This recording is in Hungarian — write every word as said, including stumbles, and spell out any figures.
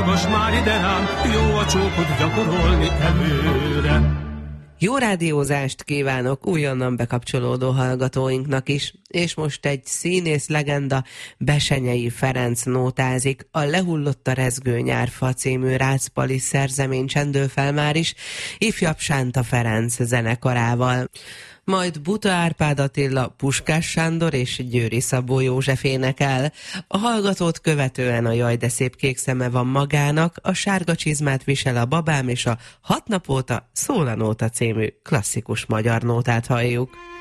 Most már ide rám, jó a csókot gyakorolni előre. Jó rádiózást kívánok újonnan bekapcsolódó hallgatóinknak is, és most egy színész legenda, Bessenyei Ferenc nótázik a Lehullott a rezgő nyárfa című Rácz-Pali szerzemény csendül fel már is ifjabb Sánta Ferenc zenekarával. Majd Buta Árpád Attila, Puskás Sándor és Győri Szabó József énekel. A hallgatót követően a Jaj de szép kék szeme van magának, a Sárga csizmát visel a babám és a Hat nap óta szól a nóta című klasszikus magyar nótát halljuk.